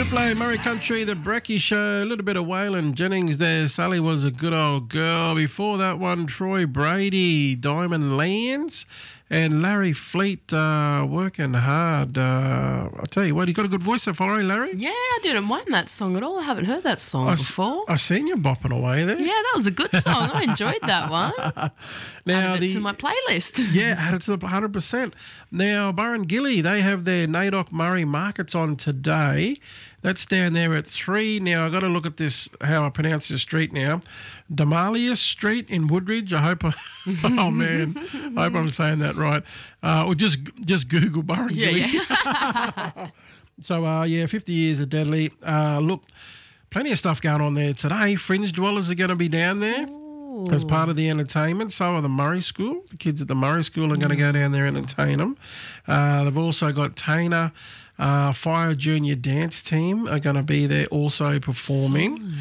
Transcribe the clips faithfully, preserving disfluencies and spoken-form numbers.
Triple A Murray Country, the Brecky Show, a little bit of Waylon Jennings there. Sally was a good old girl. Before that one, Troy Brady, Diamond Lands, and Larry Fleet, uh, working hard. Uh, I'll tell you what, you got a good voice so far, eh, Larry? Yeah, I didn't mind that song at all. I haven't heard that song I before. I seen you bopping away there. Yeah, that was a good song. I enjoyed that one. Now Added the it to my playlist. Yeah, added to the one hundred percent. Now, Burren Gilly, they have their Nadoc Murray markets on today. That's down there at three. Now, I've got to look at this, how I pronounce this street now. Damalius Street in Woodridge. I hope I, oh, man, I hope I'm saying that right. Uh, or just just Google Burren Yeah, Gilly. yeah. So, uh, yeah, fifty years of Deadly. Uh, look, plenty of stuff going on there today. Fringe Dwellers are going to be down there as part of the entertainment. So are the Murray School. The kids at the Murray School are going to go down there and entertain them. Uh, they've also got Tana, uh, Fire Junior Dance Team are going to be there also performing.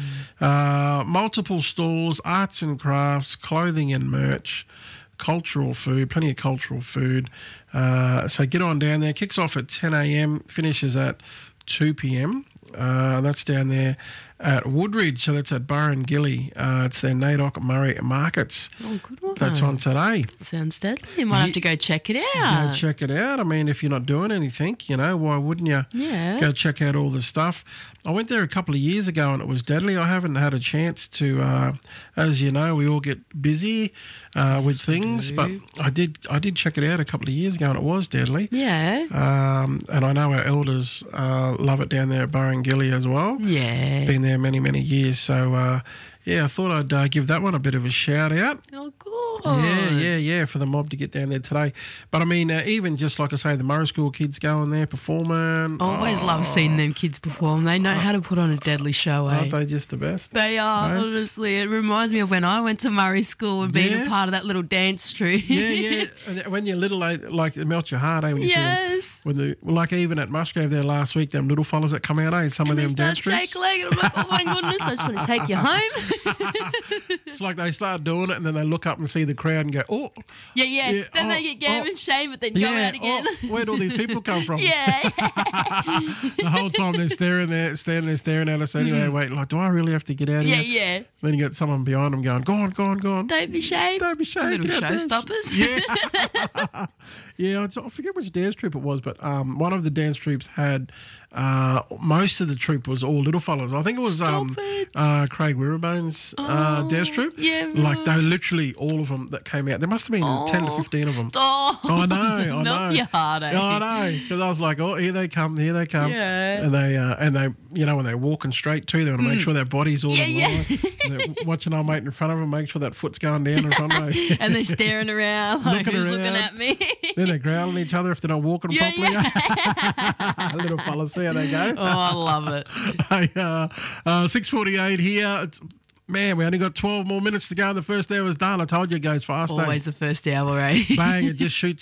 Uh, multiple stalls, arts and crafts, clothing and merch, cultural food, plenty of cultural food. Uh, so get on down there. Kicks off at ten a.m, finishes at two p.m. Uh, that's down there at Woodridge, so that's at Burren Gilly. Uh, it's their Nadoc Murray Markets. Oh, good one. That's on today. Sounds deadly. You might have to go check it Go out. check it out. I mean, if you're not doing anything, you know, why wouldn't you Yeah. go check out all the stuff? I went there a couple of years ago and it was deadly. I haven't had a chance to, uh, as you know, we all get busy uh, with things, we but do. I did I did check it out a couple of years ago and it was deadly. Yeah. Um, and I know our elders uh, love it down there at Burren Gilly as well. Yeah. Been there many, many years. So, uh, yeah, I thought I'd uh, give that one a bit of a shout out. Oh, good. Yeah, yeah, yeah, for the mob to get down there today. But, I mean, uh, even just like I say, the Murray School kids going there performing. Always oh, love seeing them kids perform. They know how to put on a deadly show, eh? Aren't they just the best? They are, Eh? honestly. It reminds me of when I went to Murray School and being Yeah. a part of that little dance troupe. Yeah, yeah. And when you're little, eh, like, it melts your heart, eh? When you Yes. see them, when the, like, even at Musgrave there last week, them little fellas that come out, eh? Some And of they them dance start troops. shake a leg and I'm like, oh my goodness, I just want to take you home. It's like they start doing it and then they look up and see the crowd and go, oh. Yeah, yeah. Yeah, Then oh, they get game oh. and shame, but then go Yeah, out again. oh, where'd all these people come from? Yeah. The whole time they're staring there, standing there staring at us anyway, wait, like, do I really have to get out of yeah, here? yeah. Then you got someone behind them going, go on, go on, go on. Don't be shamed. Don't be shy. Little get out there. showstoppers. Yeah. Yeah, I forget which dance troupe it was, but um, one of the dance troupes had, uh, most of the troupe was all little fellas. I think it was um, Stop it. uh, Craig Wearabone's uh, Oh, dance troupe. yeah, Like, they right. literally, all of them that came out. There must have been ten to fifteen of them. Stop. I know, I know. Melts your heart, eh? I know, because I was like, oh, here they come, here they come. Yeah. And they, uh, and they, you know, when they're walking straight too, they want to make sure their body's all Yeah, in yeah. line. And they're watching our mate in front of them, make sure that foot's going down in front of them. And they're staring around like, Looking who's around. looking at me? Then they're growling at each other if they're not walking Yeah, properly. Little fellas, see how they go. Oh, I love it. Hey, uh, uh, six forty-eight here. It's, man, we only got twelve more minutes to go. The first hour's done. I told you it goes fast. eh? Always the first hour, eh? Bang, it just shoots